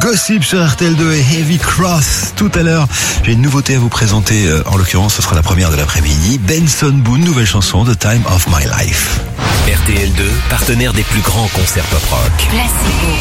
Gossip sur RTL2 et Heavy Cross. Tout à l'heure, j'ai une nouveauté à vous présenter. En l'occurrence, ce sera la première de l'après-midi. Benson Boone, nouvelle chanson, The Time of My Life. RTL2, partenaire des plus grands concerts pop rock. Placebo.